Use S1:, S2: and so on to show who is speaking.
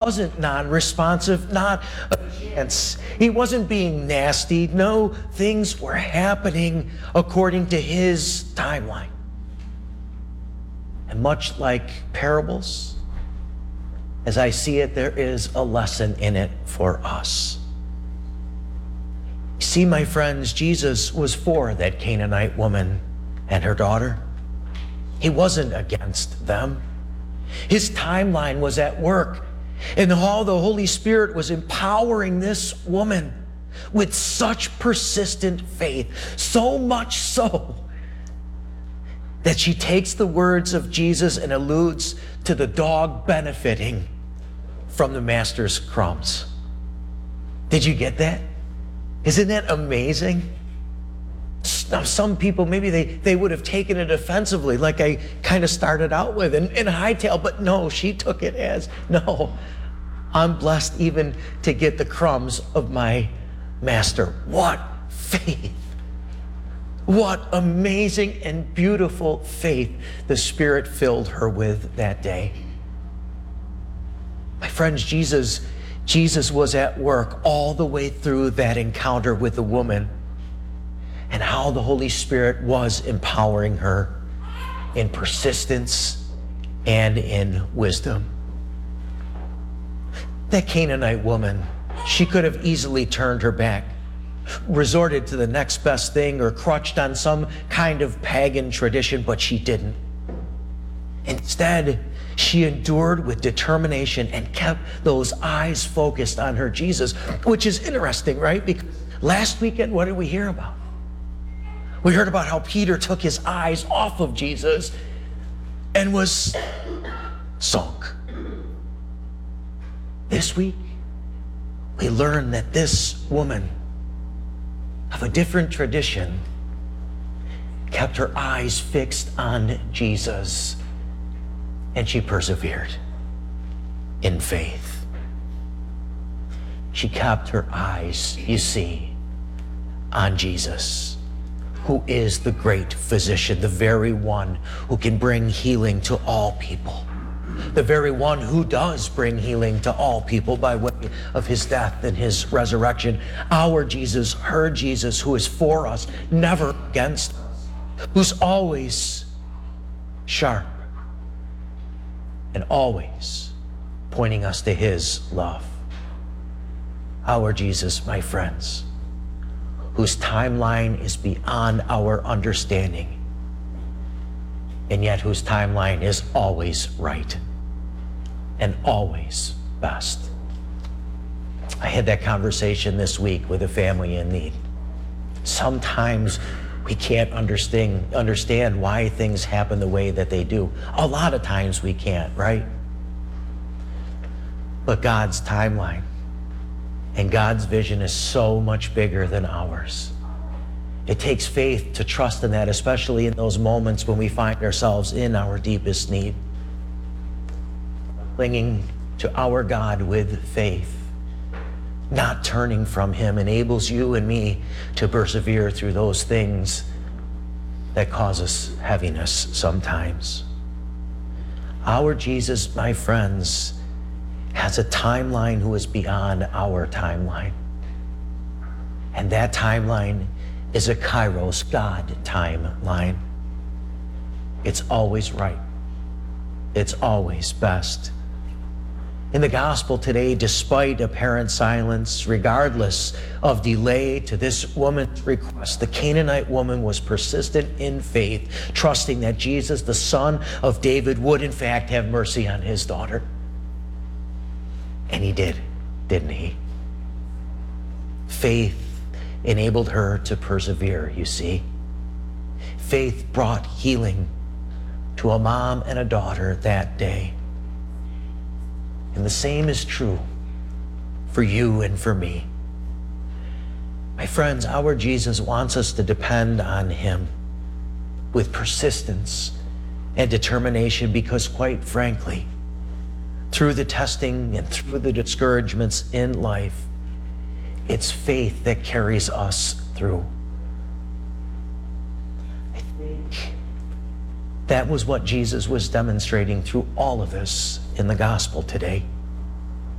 S1: wasn't non-responsive, not a chance. He wasn't being nasty. No, things were happening according to his timeline. And much like parables, as I see it, there is a lesson in it for us. You see, my friends, Jesus was for that Canaanite woman and her daughter. He wasn't against them. His timeline was at work, and how the Holy Spirit was empowering this woman with such persistent faith, so much so that she takes the words of Jesus and alludes to the dog benefiting from the master's crumbs. Did you get that? Isn't that amazing? Now, some people, maybe they would have taken it offensively, like I kind of started out with, and hightail, but no, she took it as, no, I'm blessed even to get the crumbs of my master. What faith! What amazing and beautiful faith the Spirit filled her with that day. My friends, Jesus was at work all the way through that encounter with the woman, and how the Holy Spirit was empowering her in persistence and in wisdom. That Canaanite woman, she could have easily turned her back, resorted to the next best thing, or crutched on some kind of pagan tradition, but she didn't. Instead, she endured with determination and kept those eyes focused on her Jesus, which is interesting, right? Because last weekend, what did we hear about? We heard about how Peter took his eyes off of Jesus and was sunk. This week, we learn that this woman of a different tradition kept her eyes fixed on Jesus, and she persevered in faith. She kept her eyes, you see, on Jesus, who is the great physician, the very one who can bring healing to all people, the very one who does bring healing to all people by way of his death and his resurrection. Our Jesus, her Jesus, who is for us, never against us, who's always sharp and always pointing us to his love. Our Jesus, my friends, whose timeline is beyond our understanding, and yet whose timeline is always right and always best. I had that conversation this week with a family in need. Sometimes we can't understand why things happen the way that they do. A lot of times we can't, right? But God's timeline and God's vision is so much bigger than ours. It takes faith to trust in that, especially in those moments when we find ourselves in our deepest need. Clinging to our God with faith, not turning from him, enables you and me to persevere through those things that cause us heaviness sometimes. Our Jesus, my friends, has a timeline who is beyond our timeline. And that timeline is a Kairos, God timeline. It's always right. It's always best. In the gospel today, despite apparent silence, regardless of delay to this woman's request, the Canaanite woman was persistent in faith, trusting that Jesus, the Son of David, would in fact have mercy on his daughter. And he did, didn't he? Faith enabled her to persevere, you see. Faith brought healing to a mom and a daughter that day. And the same is true for you and for me. My friends, our Jesus wants us to depend on him with persistence and determination, because quite frankly, through the testing and through the discouragements in life, it's faith that carries us through. I think that was what Jesus was demonstrating through all of this in the gospel today.